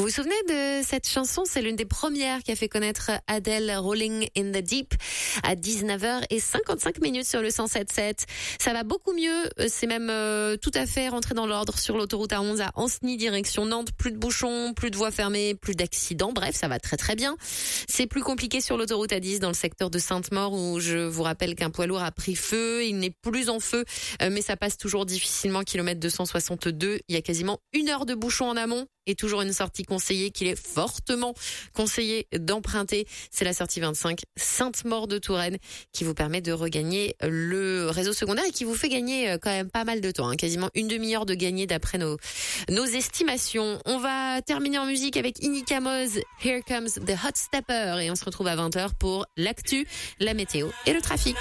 vous souvenez de cette chanson? C'est l'une des premières qui a fait connaître Adele, Rolling in the Deep, à 19h55 sur le 107.7. Ça va beaucoup mieux, c'est même tout à fait rentré dans l'ordre sur l'autoroute A11 à Ancenis, direction Nantes. Plus de bouchons, plus de voies fermées, plus d'accidents. Bref, ça va très très bien. C'est plus compliqué sur l'autoroute A10 dans le secteur de Sainte-Maure où je vous rappelle qu'un poids lourd a pris feu. Il n'est plus en feu, mais ça passe toujours difficilement. Kilomètre 262, il y a quasiment 1 heure de bouchon en amont. Et toujours une sortie conseillée qu'il est fortement conseillé d'emprunter. C'est la sortie 25 Sainte-Maure de Touraine qui vous permet de regagner le réseau secondaire et qui vous fait gagner quand même pas mal de temps, quasiment une demi-heure de gagner d'après nos estimations. On va terminer en musique avec Inika Moz, Here Comes the Hot Stepper et on se retrouve à 20h pour l'actu, la météo et le trafic.